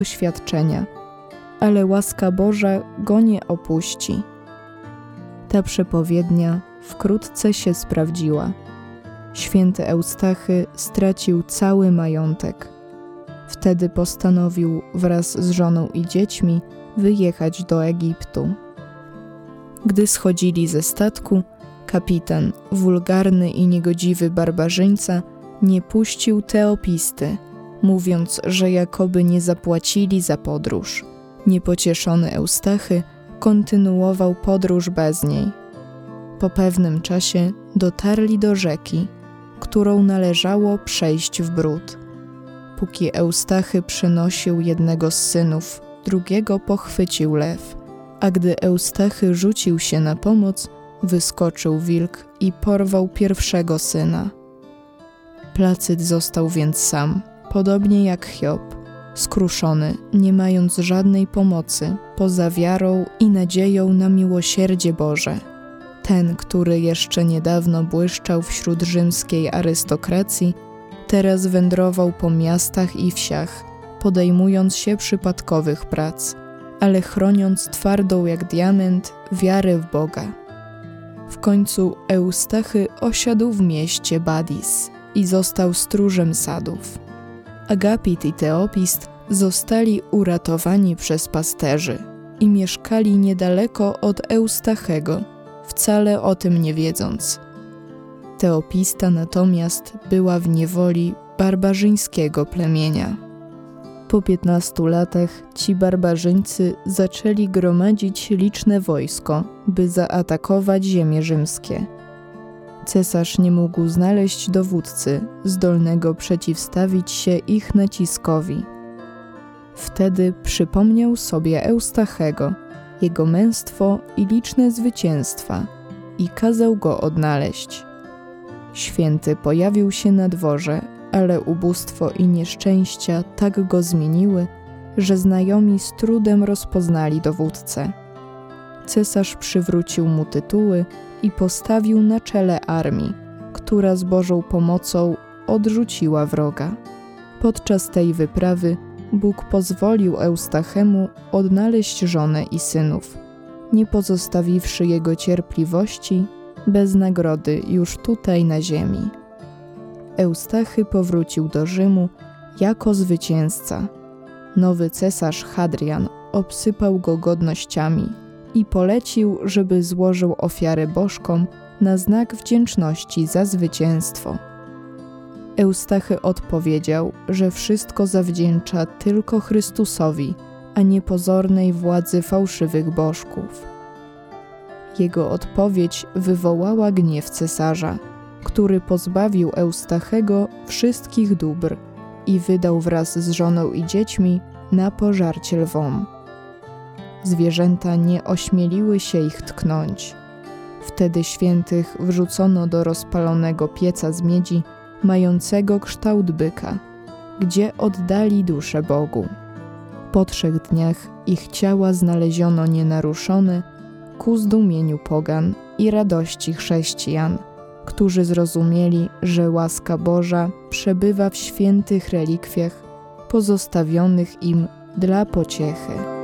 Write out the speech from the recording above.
doświadczenia, ale łaska Boża go nie opuści. Ta przepowiednia wkrótce się sprawdziła. Święty Eustachy stracił cały majątek. Wtedy postanowił wraz z żoną i dziećmi wyjechać do Egiptu. Gdy schodzili ze statku, kapitan, wulgarny i niegodziwy barbarzyńca, nie puścił Teopisty, mówiąc, że jakoby nie zapłacili za podróż. Niepocieszony Eustachy kontynuował podróż bez niej. Po pewnym czasie dotarli do rzeki, którą należało przejść w bród. Póki Eustachy przenosił jednego z synów, drugiego pochwycił lew, a gdy Eustachy rzucił się na pomoc, wyskoczył wilk i porwał pierwszego syna. Placyt został więc sam, podobnie jak Hiob, skruszony, nie mając żadnej pomocy, poza wiarą i nadzieją na miłosierdzie Boże. Ten, który jeszcze niedawno błyszczał wśród rzymskiej arystokracji, teraz wędrował po miastach i wsiach, podejmując się przypadkowych prac, ale chroniąc twardą jak diament wiarę w Boga. W końcu Eustachy osiadł w mieście Badis i został stróżem sadów. Agapit i Teopist zostali uratowani przez pasterzy i mieszkali niedaleko od Eustachego, wcale o tym nie wiedząc. Teopista natomiast była w niewoli barbarzyńskiego plemienia. Po 15 latach ci barbarzyńcy zaczęli gromadzić liczne wojsko, by zaatakować ziemie rzymskie. Cesarz nie mógł znaleźć dowódcy zdolnego przeciwstawić się ich naciskowi. Wtedy przypomniał sobie Eustachego, jego męstwo i liczne zwycięstwa i kazał go odnaleźć. Święty pojawił się na dworze, ale ubóstwo i nieszczęścia tak go zmieniły, że znajomi z trudem rozpoznali dowódcę. Cesarz przywrócił mu tytuły i postawił na czele armii, która z Bożą pomocą odrzuciła wroga. Podczas tej wyprawy Bóg pozwolił Eustachemu odnaleźć żonę i synów, nie pozostawiwszy jego cierpliwości bez nagrody już tutaj na ziemi. Eustachy powrócił do Rzymu jako zwycięzca. Nowy cesarz Hadrian obsypał go godnościami i polecił, żeby złożył ofiarę bożkom na znak wdzięczności za zwycięstwo. Eustachy odpowiedział, że wszystko zawdzięcza tylko Chrystusowi, a nie pozornej władzy fałszywych bożków. Jego odpowiedź wywołała gniew cesarza, który pozbawił Eustachego wszystkich dóbr i wydał wraz z żoną i dziećmi na pożarcie lwom. Zwierzęta nie ośmieliły się ich tknąć. Wtedy świętych wrzucono do rozpalonego pieca z miedzi, mającego kształt byka, gdzie oddali duszę Bogu. Po 3 dniach ich ciała znaleziono nienaruszone ku zdumieniu pogan i radości chrześcijan, którzy zrozumieli, że łaska Boża przebywa w świętych relikwiach pozostawionych im dla pociechy.